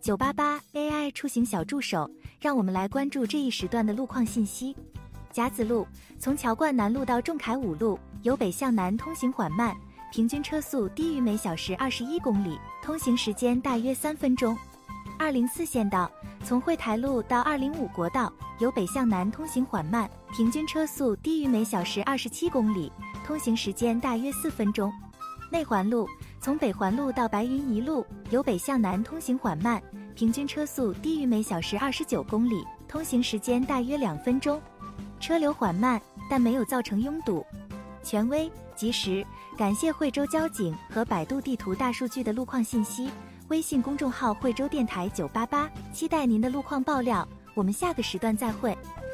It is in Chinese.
988 AI 出行小助手，让我们来关注这一时段的路况信息。甲子路从桥冠南路到仲恺五路，由北向南通行缓慢，平均车速低于每小时21公里，通行时间大约3分钟。204县道从惠台路到205国道，由北向南通行缓慢，平均车速低于每小时27公里，通行时间大约4分钟。内环路从北环路到白云一路，由北向南通行缓慢，平均车速低于每小时29公里，通行时间大约2分钟。车流缓慢，但没有造成拥堵。权威、及时，感谢惠州交警和百度地图大数据的路况信息。微信公众号惠州电台988，期待您的路况爆料。我们下个时段再会。